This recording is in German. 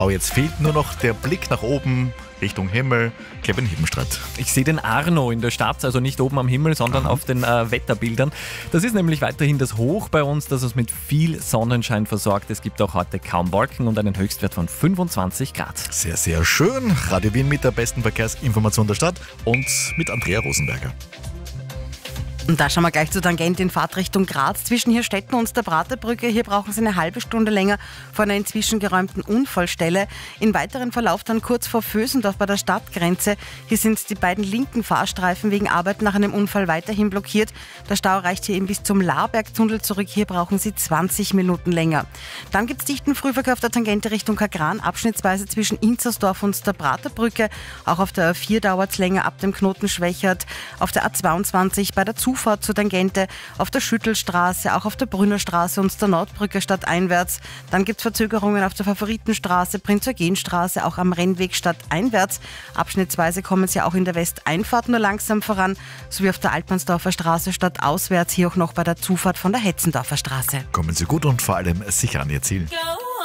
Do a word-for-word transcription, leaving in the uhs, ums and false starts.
Aber jetzt fehlt nur noch der Blick nach oben Richtung Himmel, Kevin Hebenstradt. Ich sehe den Arno in der Stadt, also nicht oben am Himmel, sondern auf den äh, Wetterbildern. Das ist nämlich weiterhin das Hoch bei uns, das uns mit viel Sonnenschein versorgt. Es gibt auch heute kaum Wolken und einen Höchstwert von fünfundzwanzig Grad. Sehr, sehr schön. Radio Wien mit der besten Verkehrsinformation der Stadt und mit Andrea Rosenberger. Und da schauen wir gleich zur Tangente in Fahrtrichtung Graz zwischen Hirstetten und der Praterbrücke. Hier brauchen Sie eine halbe Stunde länger vor einer inzwischen geräumten Unfallstelle. Im weiteren Verlauf dann kurz vor Vösendorf bei der Stadtgrenze. Hier sind die beiden linken Fahrstreifen wegen Arbeit nach einem Unfall weiterhin blockiert. Der Stau reicht hier eben bis zum Laarbergtunnel zurück. Hier brauchen Sie zwanzig Minuten länger. Dann gibt es dichten Frühverkehr auf der Tangente Richtung Kagran, abschnittsweise zwischen Inzersdorf und der Praterbrücke. Auch auf der A vier dauert es länger ab dem Knoten Schwächert. Auf der A zweiundzwanzig bei der Zufahrt zur Tangente, auf der Schüttelstraße, auch auf der Brünnerstraße und der Nordbrücke stadteinwärts. Dann gibt es Verzögerungen auf der Favoritenstraße, Prinz-Eugen-Straße, auch am Rennweg stadteinwärts. Abschnittsweise kommen sie auch in der Westeinfahrt nur langsam voran, sowie auf der Altmannsdorfer Straße stadtauswärts, hier auch noch bei der Zufahrt von der Hetzendorfer Straße. Kommen Sie gut und vor allem sicher an Ihr Ziel. Go!